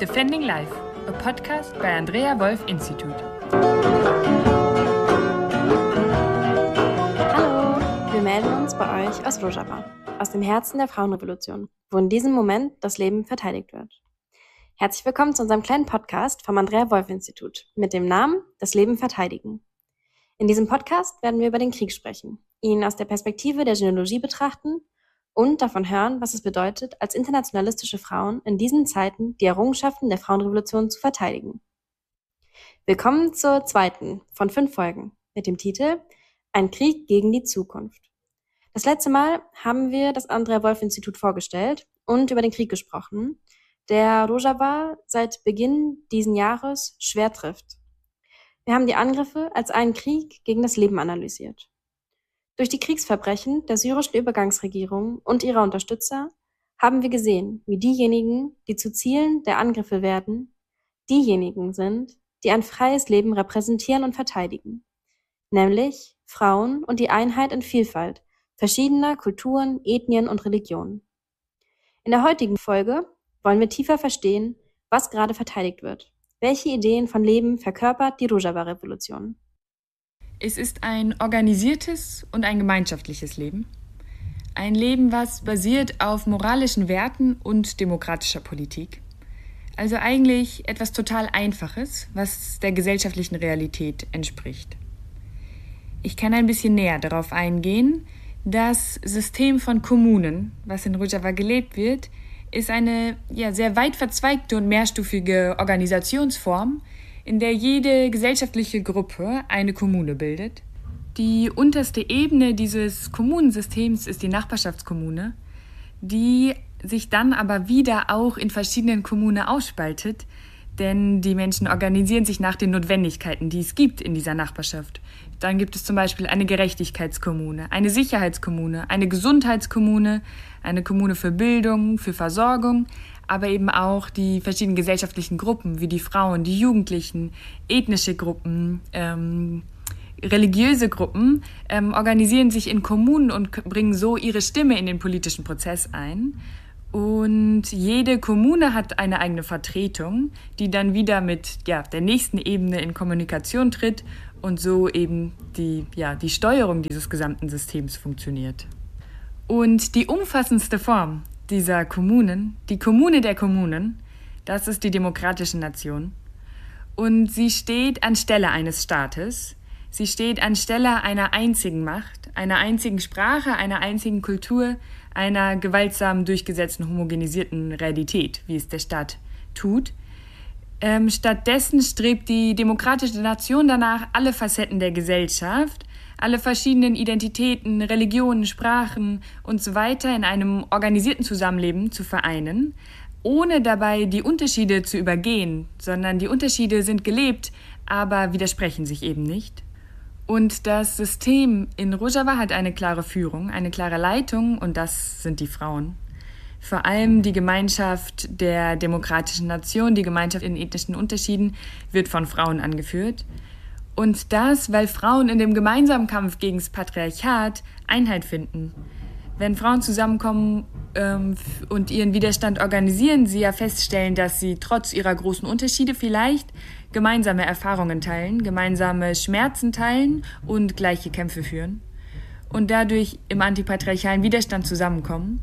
Defending Life, a podcast bei Andrea Wolf Institute. Hallo, wir melden uns bei euch aus Rojava, aus dem Herzen der Frauenrevolution, wo in diesem Moment das Leben verteidigt wird. Herzlich willkommen zu unserem kleinen Podcast vom Andrea Wolf Institut mit dem Namen Das Leben verteidigen. In diesem Podcast werden wir über den Krieg sprechen, ihn aus der Perspektive der Genealogie betrachten und davon hören, was es bedeutet, als internationalistische Frauen in diesen Zeiten die Errungenschaften der Frauenrevolution zu verteidigen. Willkommen zur zweiten von 5 Folgen mit dem Titel Ein Krieg gegen die Zukunft. Das letzte Mal haben wir das Andrea Wolf Institut vorgestellt und über den Krieg gesprochen, der Rojava seit Beginn diesen Jahres schwer trifft. Wir haben die Angriffe als einen Krieg gegen das Leben analysiert. Durch die Kriegsverbrechen der syrischen Übergangsregierung und ihrer Unterstützer haben wir gesehen, wie diejenigen, die zu Zielen der Angriffe werden, diejenigen sind, die ein freies Leben repräsentieren und verteidigen, nämlich Frauen und die Einheit in Vielfalt verschiedener Kulturen, Ethnien und Religionen. In der heutigen Folge wollen wir tiefer verstehen, was gerade verteidigt wird. Welche Ideen von Leben verkörpert die Rojava-Revolution? Es ist ein organisiertes und ein gemeinschaftliches Leben. Ein Leben, was basiert auf moralischen Werten und demokratischer Politik. Also eigentlich etwas total Einfaches, was der gesellschaftlichen Realität entspricht. Ich kann ein bisschen näher darauf eingehen. Das System von Kommunen, was in Rojava gelebt wird, ist eine sehr weit verzweigte und mehrstufige Organisationsform, in der jede gesellschaftliche Gruppe eine Kommune bildet. Die unterste Ebene dieses Kommunensystems ist die Nachbarschaftskommune, die sich dann aber wieder auch in verschiedenen Kommunen aufspaltet, denn die Menschen organisieren sich nach den Notwendigkeiten, die es gibt in dieser Nachbarschaft. Dann gibt es zum Beispiel eine Gerechtigkeitskommune, eine Sicherheitskommune, eine Gesundheitskommune, eine Kommune für Bildung, für Versorgung, aber eben auch die verschiedenen gesellschaftlichen Gruppen, wie die Frauen, die Jugendlichen, ethnische Gruppen, religiöse Gruppen, organisieren sich in Kommunen und bringen so ihre Stimme in den politischen Prozess ein. Und jede Kommune hat eine eigene Vertretung, die dann wieder mit der nächsten Ebene in Kommunikation tritt und so eben die Steuerung dieses gesamten Systems funktioniert. Und die umfassendste Form dieser Kommunen, die Kommune der Kommunen, das ist die demokratische Nation. Und sie steht anstelle eines Staates. Sie steht anstelle einer einzigen Macht, einer einzigen Sprache, einer einzigen Kultur, einer gewaltsam durchgesetzten, homogenisierten Realität, wie es der Staat tut. Stattdessen strebt die demokratische Nation danach, alle Facetten der Gesellschaft, alle verschiedenen Identitäten, Religionen, Sprachen und so weiter in einem organisierten Zusammenleben zu vereinen, ohne dabei die Unterschiede zu übergehen, sondern die Unterschiede sind gelebt, aber widersprechen sich eben nicht. Und das System in Rojava hat eine klare Führung, eine klare Leitung und das sind die Frauen. Vor allem die Gemeinschaft der demokratischen Nation, die Gemeinschaft in ethnischen Unterschieden, wird von Frauen angeführt. Und das, weil Frauen in dem gemeinsamen Kampf gegen das Patriarchat Einheit finden. Wenn Frauen zusammenkommen und ihren Widerstand organisieren, sie ja feststellen, dass sie trotz ihrer großen Unterschiede vielleicht gemeinsame Erfahrungen teilen, gemeinsame Schmerzen teilen und gleiche Kämpfe führen und dadurch im antipatriarchalen Widerstand zusammenkommen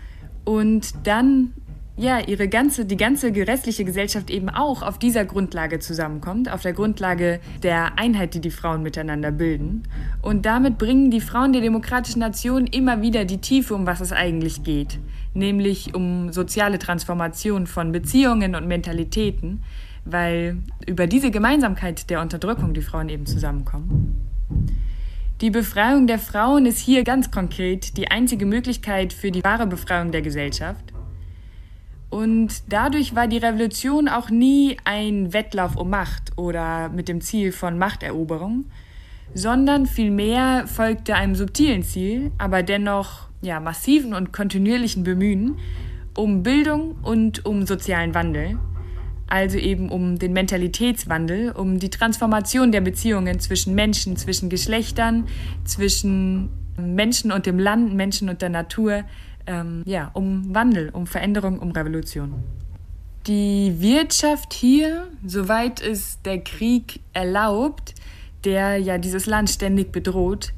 und dann die ganze restliche Gesellschaft eben auch auf dieser Grundlage zusammenkommt, auf der Grundlage der Einheit, die die Frauen miteinander bilden. Und damit bringen die Frauen der demokratischen Nation immer wieder die Tiefe, um was es eigentlich geht, nämlich um soziale Transformation von Beziehungen und Mentalitäten, weil über diese Gemeinsamkeit der Unterdrückung die Frauen eben zusammenkommen. Die Befreiung der Frauen ist hier ganz konkret die einzige Möglichkeit für die wahre Befreiung der Gesellschaft. Und dadurch war die Revolution auch nie ein Wettlauf um Macht oder mit dem Ziel von Machteroberung, sondern vielmehr folgte einem subtilen Ziel, aber dennoch massiven und kontinuierlichen Bemühen um Bildung und um sozialen Wandel, also eben um den Mentalitätswandel, um die Transformation der Beziehungen zwischen Menschen, zwischen Geschlechtern, zwischen Menschen und dem Land, Menschen und der Natur, um Wandel, um Veränderung, um Revolution. Die Wirtschaft hier, soweit es der Krieg erlaubt, der ja dieses Land ständig bedroht,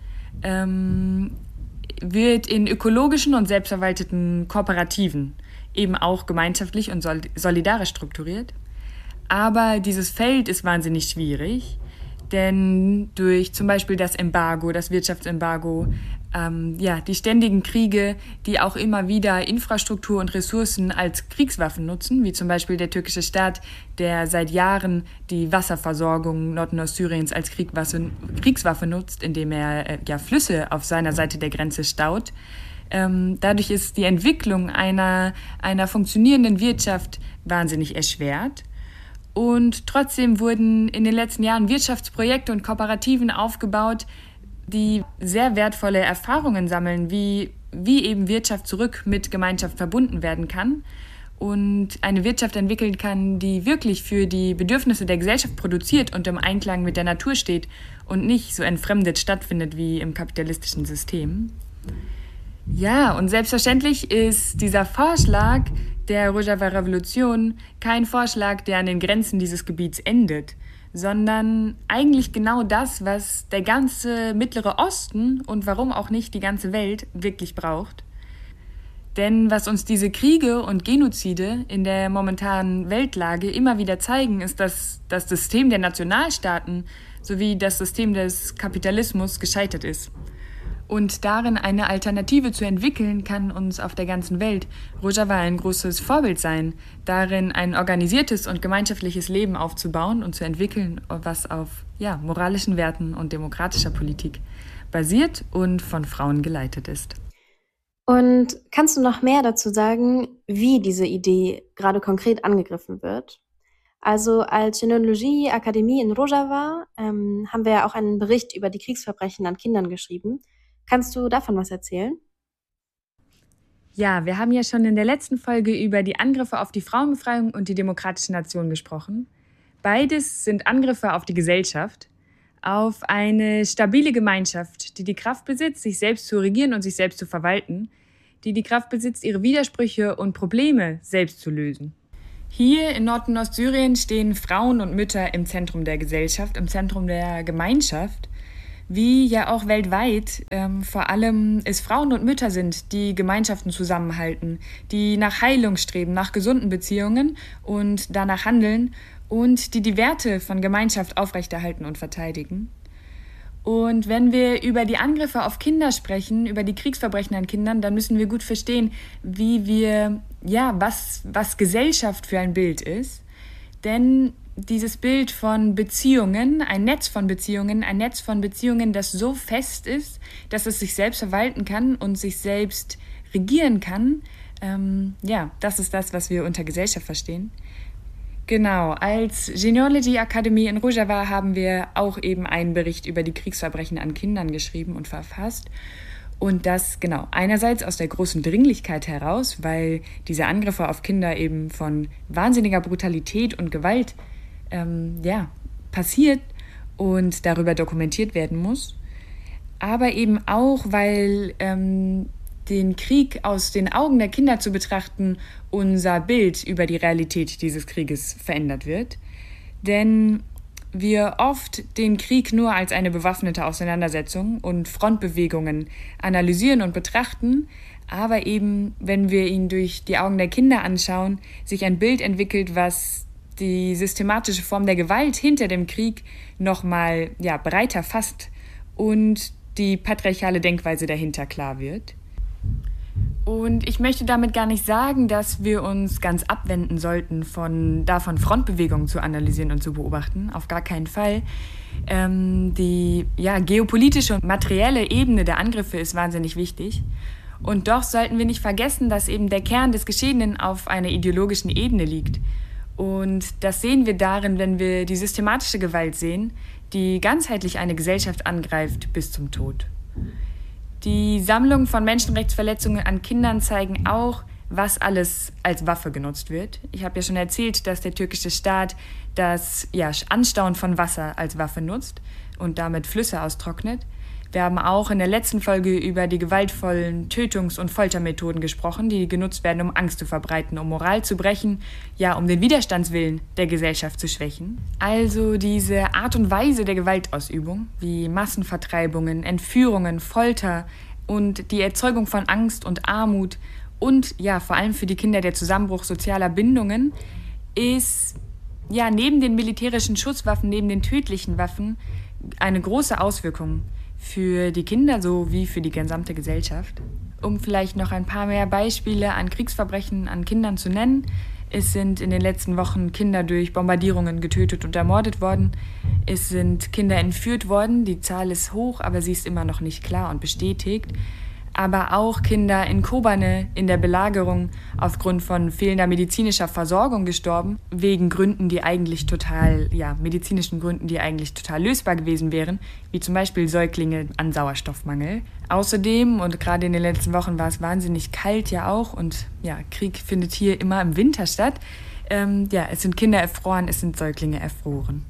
wird in ökologischen und selbstverwalteten Kooperativen eben auch gemeinschaftlich und solidarisch strukturiert. Aber dieses Feld ist wahnsinnig schwierig, denn durch zum Beispiel das Embargo, das Wirtschaftsembargo, die ständigen Kriege, die auch immer wieder Infrastruktur und Ressourcen als Kriegswaffen nutzen, wie zum Beispiel der türkische Staat, der seit Jahren die Wasserversorgung Nord- und Ostsyriens als Kriegswaffe nutzt, indem er Flüsse auf seiner Seite der Grenze staut. Dadurch ist die Entwicklung einer funktionierenden Wirtschaft wahnsinnig erschwert. Und trotzdem wurden in den letzten Jahren Wirtschaftsprojekte und Kooperativen aufgebaut, die sehr wertvolle Erfahrungen sammeln, wie eben Wirtschaft zurück mit Gemeinschaft verbunden werden kann und eine Wirtschaft entwickeln kann, die wirklich für die Bedürfnisse der Gesellschaft produziert und im Einklang mit der Natur steht und nicht so entfremdet stattfindet wie im kapitalistischen System. Ja, und selbstverständlich ist dieser Vorschlag der Rojava-Revolution kein Vorschlag, der an den Grenzen dieses Gebiets endet, sondern eigentlich genau das, was der ganze Mittlere Osten und warum auch nicht die ganze Welt wirklich braucht. Denn was uns diese Kriege und Genozide in der momentanen Weltlage immer wieder zeigen, ist, dass das System der Nationalstaaten sowie das System des Kapitalismus gescheitert ist. Und darin eine Alternative zu entwickeln, kann uns auf der ganzen Welt Rojava ein großes Vorbild sein, darin ein organisiertes und gemeinschaftliches Leben aufzubauen und zu entwickeln, was auf moralischen Werten und demokratischer Politik basiert und von Frauen geleitet ist. Und kannst du noch mehr dazu sagen, wie diese Idee gerade konkret angegriffen wird? Also als Genealogie-Akademie in Rojava haben wir ja auch einen Bericht über die Kriegsverbrechen an Kindern geschrieben. Kannst du davon was erzählen? Ja, wir haben ja schon in der letzten Folge über die Angriffe auf die Frauenbefreiung und die demokratische Nation gesprochen. Beides sind Angriffe auf die Gesellschaft, auf eine stabile Gemeinschaft, die Kraft besitzt, sich selbst zu regieren und sich selbst zu verwalten, die Kraft besitzt, ihre Widersprüche und Probleme selbst zu lösen. Hier in Nord- und Ostsyrien stehen Frauen und Mütter im Zentrum der Gesellschaft, im Zentrum der Gemeinschaft, wie ja auch weltweit vor allem es Frauen und Mütter sind, die Gemeinschaften zusammenhalten, die nach Heilung streben, nach gesunden Beziehungen und danach handeln und die Werte von Gemeinschaft aufrechterhalten und verteidigen. Und wenn wir über die Angriffe auf Kinder sprechen, über die Kriegsverbrechen an Kindern, dann müssen wir gut verstehen, was Gesellschaft für ein Bild ist. Denn dieses Bild von Beziehungen, ein Netz von Beziehungen, das so fest ist, dass es sich selbst verwalten kann und sich selbst regieren kann, das ist das, was wir unter Gesellschaft verstehen. Genau, als Genealogy Akademie in Rojava haben wir auch eben einen Bericht über die Kriegsverbrechen an Kindern geschrieben und verfasst. Und das, einerseits aus der großen Dringlichkeit heraus, weil diese Angriffe auf Kinder eben von wahnsinniger Brutalität und Gewalt passiert und darüber dokumentiert werden muss. Aber eben auch, weil den Krieg aus den Augen der Kinder zu betrachten, unser Bild über die Realität dieses Krieges verändert wird. Denn wir oft den Krieg nur als eine bewaffnete Auseinandersetzung und Frontbewegungen analysieren und betrachten, aber eben, wenn wir ihn durch die Augen der Kinder anschauen, sich ein Bild entwickelt, was die systematische Form der Gewalt hinter dem Krieg nochmal breiter fasst und die patriarchale Denkweise dahinter klar wird. Und ich möchte damit gar nicht sagen, dass wir uns ganz abwenden sollten davon Frontbewegungen zu analysieren und zu beobachten. Auf gar keinen Fall. Die geopolitische und materielle Ebene der Angriffe ist wahnsinnig wichtig. Und doch sollten wir nicht vergessen, dass eben der Kern des Geschehenen auf einer ideologischen Ebene liegt. Und das sehen wir darin, wenn wir die systematische Gewalt sehen, die ganzheitlich eine Gesellschaft angreift bis zum Tod. Die Sammlung von Menschenrechtsverletzungen an Kindern zeigen auch, was alles als Waffe genutzt wird. Ich habe ja schon erzählt, dass der türkische Staat das Anstauen von Wasser als Waffe nutzt und damit Flüsse austrocknet. Wir haben auch in der letzten Folge über die gewaltvollen Tötungs- und Foltermethoden gesprochen, die genutzt werden, um Angst zu verbreiten, um Moral zu brechen, ja, um den Widerstandswillen der Gesellschaft zu schwächen. Also diese Art und Weise der Gewaltausübung, wie Massenvertreibungen, Entführungen, Folter und die Erzeugung von Angst und Armut und ja, vor allem für die Kinder der Zusammenbruch sozialer Bindungen, ist ja neben den militärischen Schusswaffen, neben den tödlichen Waffen eine große Auswirkung für die Kinder sowie für die gesamte Gesellschaft. Um vielleicht noch ein paar mehr Beispiele an Kriegsverbrechen an Kindern zu nennen. Es sind in den letzten Wochen Kinder durch Bombardierungen getötet und ermordet worden. Es sind Kinder entführt worden. Die Zahl ist hoch, aber sie ist immer noch nicht klar und bestätigt. Aber auch Kinder in Kobane in der Belagerung aufgrund von fehlender medizinischer Versorgung gestorben, wegen Gründen, die eigentlich medizinischen Gründen, die eigentlich total lösbar gewesen wären, wie zum Beispiel Säuglinge an Sauerstoffmangel. Außerdem, und gerade in den letzten Wochen war es wahnsinnig kalt ja auch, und ja, Krieg findet hier immer im Winter statt. Es sind Kinder erfroren, es sind Säuglinge erfroren.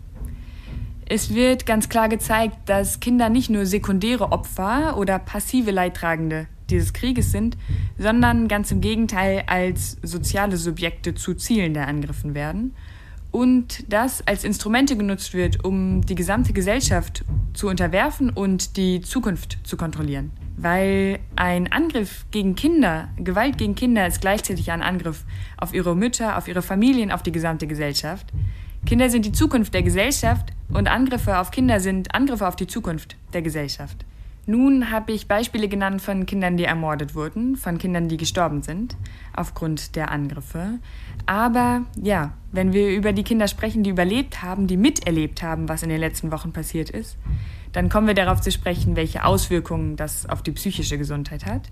Es wird ganz klar gezeigt, dass Kinder nicht nur sekundäre Opfer oder passive Leidtragende dieses Krieges sind, sondern ganz im Gegenteil als soziale Subjekte zu Zielen der angegriffen werden und das als Instrumente genutzt wird, um die gesamte Gesellschaft zu unterwerfen und die Zukunft zu kontrollieren. Weil ein Angriff gegen Kinder, Gewalt gegen Kinder ist gleichzeitig ein Angriff auf ihre Mütter, auf ihre Familien, auf die gesamte Gesellschaft. Kinder sind die Zukunft der Gesellschaft und Angriffe auf Kinder sind Angriffe auf die Zukunft der Gesellschaft. Nun habe ich Beispiele genannt von Kindern, die ermordet wurden, von Kindern, die gestorben sind aufgrund der Angriffe. Aber ja, wenn wir über die Kinder sprechen, die überlebt haben, die miterlebt haben, was in den letzten Wochen passiert ist, dann kommen wir darauf zu sprechen, welche Auswirkungen das auf die psychische Gesundheit hat.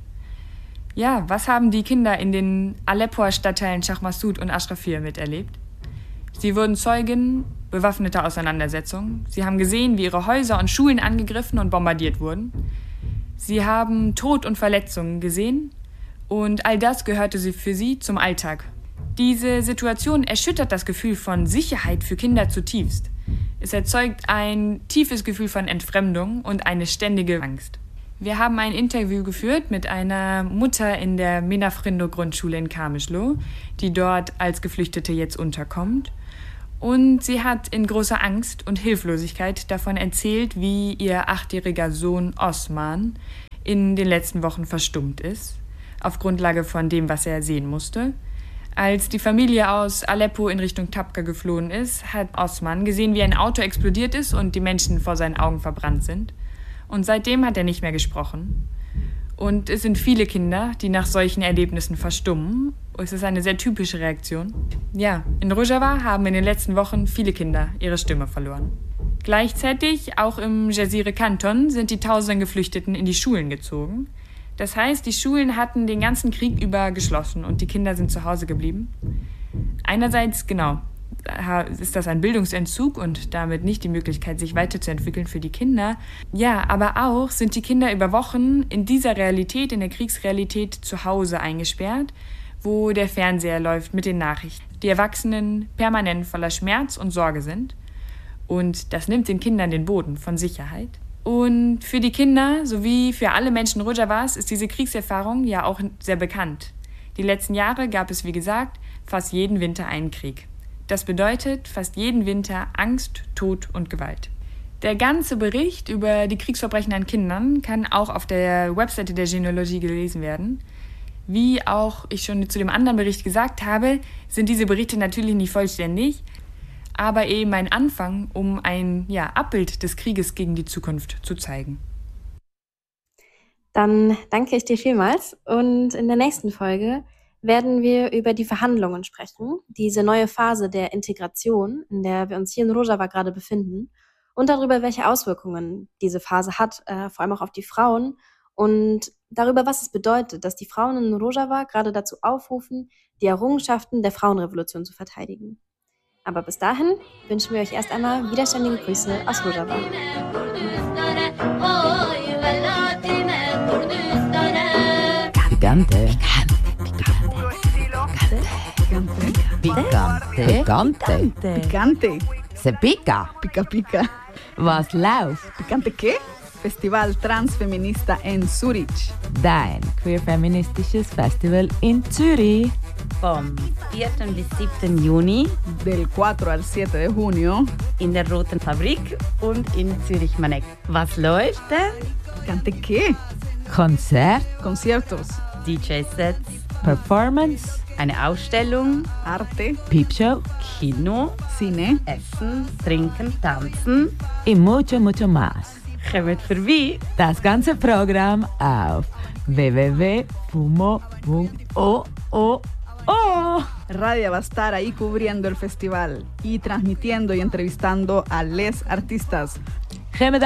Ja, was haben die Kinder in den Aleppoer Stadtteilen Shah Massoud und Ashrafir miterlebt? Sie wurden Zeugen bewaffneter Auseinandersetzungen. Sie haben gesehen, wie ihre Häuser und Schulen angegriffen und bombardiert wurden. Sie haben Tod und Verletzungen gesehen und all das gehörte für sie zum Alltag. Diese Situation erschüttert das Gefühl von Sicherheit für Kinder zutiefst. Es erzeugt ein tiefes Gefühl von Entfremdung und eine ständige Angst. Wir haben ein Interview geführt mit einer Mutter in der Menafrindo-Grundschule in Kamışlo, die dort als Geflüchtete jetzt unterkommt. Und sie hat in großer Angst und Hilflosigkeit davon erzählt, wie ihr 8-jähriger Sohn Osman in den letzten Wochen verstummt ist, auf Grundlage von dem, was er sehen musste. Als die Familie aus Aleppo in Richtung Tabqa geflohen ist, hat Osman gesehen, wie ein Auto explodiert ist und die Menschen vor seinen Augen verbrannt sind. Und seitdem hat er nicht mehr gesprochen. Und es sind viele Kinder, die nach solchen Erlebnissen verstummen. Es ist eine sehr typische Reaktion. Ja, in Rojava haben in den letzten Wochen viele Kinder ihre Stimme verloren. Gleichzeitig, auch im Jazire-Kanton, sind die tausenden Geflüchteten in die Schulen gezogen. Das heißt, die Schulen hatten den ganzen Krieg über geschlossen und die Kinder sind zu Hause geblieben. Einerseits, ist das ein Bildungsentzug und damit nicht die Möglichkeit, sich weiterzuentwickeln für die Kinder. Ja, aber auch sind die Kinder über Wochen in dieser Realität, in der Kriegsrealität zu Hause eingesperrt, wo der Fernseher läuft mit den Nachrichten. Die Erwachsenen permanent voller Schmerz und Sorge sind. Und das nimmt den Kindern den Boden von Sicherheit. Und für die Kinder sowie für alle Menschen Rojavas ist diese Kriegserfahrung ja auch sehr bekannt. Die letzten Jahre gab es, wie gesagt, fast jeden Winter einen Krieg. Das bedeutet fast jeden Winter Angst, Tod und Gewalt. Der ganze Bericht über die Kriegsverbrechen an Kindern kann auch auf der Webseite der Genealogie gelesen werden. Wie auch ich schon zu dem anderen Bericht gesagt habe, sind diese Berichte natürlich nicht vollständig, aber eben ein Anfang, um ein Abbild des Krieges gegen die Zukunft zu zeigen. Dann danke ich dir vielmals und in der nächsten Folge werden wir über die Verhandlungen sprechen, diese neue Phase der Integration, in der wir uns hier in Rojava gerade befinden und darüber, welche Auswirkungen diese Phase hat, vor allem auch auf die Frauen und darüber, was es bedeutet, dass die Frauen in Rojava gerade dazu aufrufen, die Errungenschaften der Frauenrevolution zu verteidigen. Aber bis dahin wünschen wir euch erst einmal widerständige Grüße aus Rojava. Picante. Picante. Se pica. Pica pica. Was läuft? Picante qué? Festival Transfeminista in Zürich. Dein queerfeministisches Festival in Zürich. Vom 4. bis 7. Juni Del 4 al 7 de junio. in der Roten Fabrik und in Zürich-Maneck. Was läuft denn? ¿Cante qué? Konzert, Conciertos, DJ-Sets, Performance, eine Ausstellung, arte, Peepshow Kino, cine. Essen, Trinken, Tanzen. y mucho, mucho más. Kommt vorbei. Das ganze Programm auf www.fumo.oo. Radia va a estar ahí cubriendo el festival y transmitiendo y entrevistando a les artistas.